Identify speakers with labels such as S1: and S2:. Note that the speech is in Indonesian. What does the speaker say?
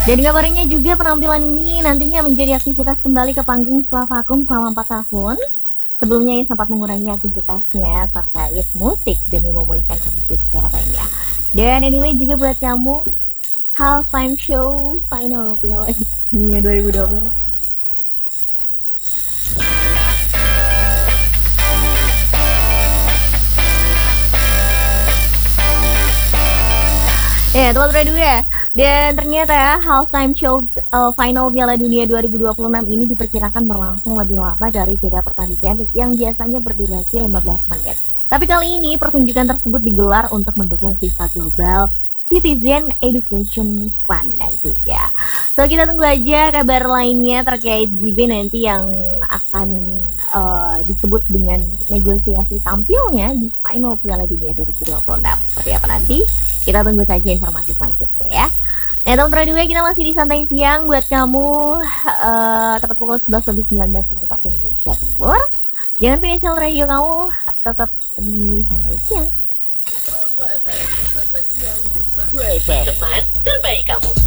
S1: Dan kabarnya juga penampilan ini nantinya menjadi aktivitas kembali ke panggung setelah vakum selama 4 tahun. Sebelumnya ia sempat mengurangi aktivitasnya terkait musik demi memulihkan kondisi kesehatannya. Dan anyway juga buat kamu, halftime show final Piala Dunia 2020. Ya, teman radio ya. Dan ternyata ya, halftime show final Piala Dunia 2026 ini diperkirakan berlangsung lebih lama dari jeda pertandingan yang biasanya berdurasi 15 menit. Tapi kali ini pertunjukan tersebut digelar untuk mendukung FIFA Global Citizen Education Fund nantinya. So kita tunggu aja kabar lainnya terkait JB nanti yang akan disebut dengan negosiasi tampilnya di final Piala Dunia 2026. Seperti apa nanti? Kita tunggu saja informasi selanjutnya ya. Nah, teman radio kita masih di santai siang buat kamu tepat pukul 11 lebih 19 menit waktu Indonesia Timur. Jangan pilih channel radio kamu, tetap di santai siang.
S2: Teman terbaik kamu.